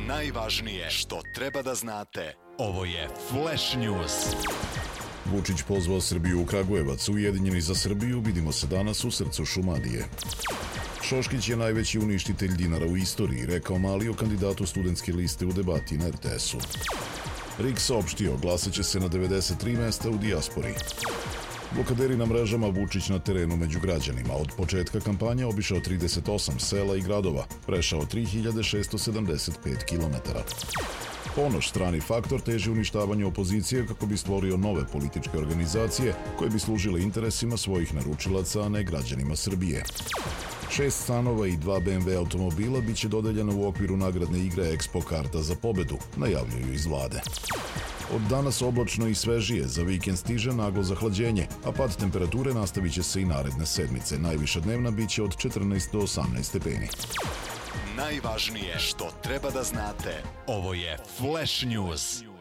Najvažnije što treba da znate. Ovo je Flash News. Vučić pozvao Srbiju u Kragujevac. Ujedinjeni za Srbiju, vidimo se danas u srcu Šumadije. Šoškić je najveći uništitelj dinara u istoriji, rekao Mali o kandidatu studentske liste u debati na RTS-u. RIK saopštio, glasat će se na 93 mesta u dijaspori. Blokaderi na mrežama, Vučić na terenu među građanima. Od početka kampanje obišao 38 sela i gradova, prešao 3675 kilometara. Ponoš, strani faktor, teži uništavanju opozicije kako bi stvorio nove političke organizacije koje bi služile interesima svojih naručilaca, a ne građanima Srbije. 6 stanova i 2 BMW automobila biće dodeljeno u okviru nagradne igre Expo karta za pobedu, najavljuju iz vlade. Od danas oblačno i svežije, za vikend stiže naglo zahlađenje, a pad temperature nastavit će se i naredne sedmice. Najviša dnevna biće od 14 do 18 stepeni. Najvažnije što treba da znate. Ovo je Flash News.